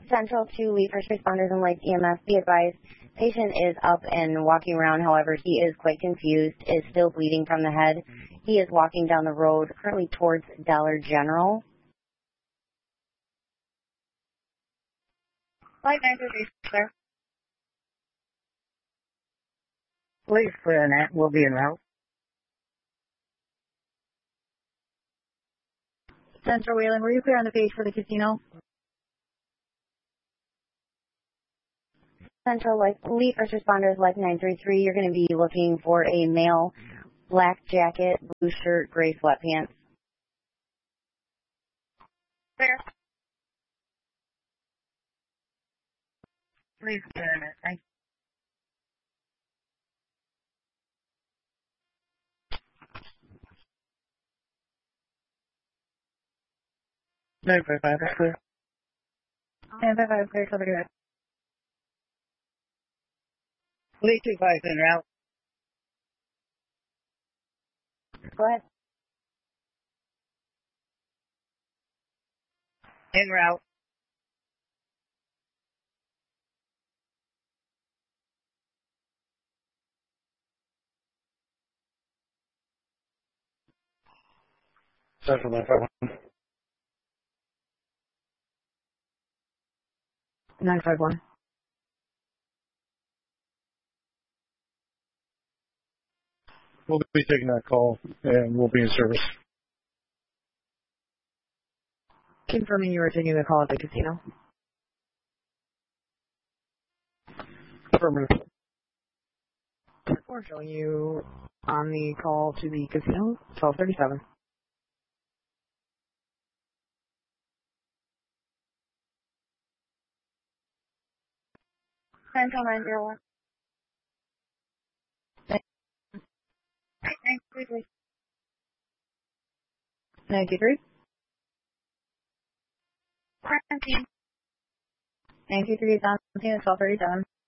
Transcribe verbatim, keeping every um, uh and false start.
Central to Lee First Responders and Lights E M S. Be advised, patient is up and walking around. However, he is quite confused, is still bleeding from the head. He is walking down the road, currently towards Dollar General. Light nine three three, sir. Please clear that. We'll be en route. Central Wayland, were you clear on the page for the casino? Central like Lee First Responders, like nine three three, you're going to be looking for a male, black jacket, blue shirt, gray sweatpants. Clear. Please clear that. Thank you. nine five five, clear. nine five five, clear, cover direct. Lee two five en route. Go ahead. En route. Central nine five one. nine five one. We'll be taking that call, and we'll be in service. Confirming you were taking the call at the casino. Affirmative. We're showing you on the call to the casino, twelve thirty-seven. Central nine zero one. nine two three. nine two three. Quarantine. nine two three is on scene at twelve thirty-seven.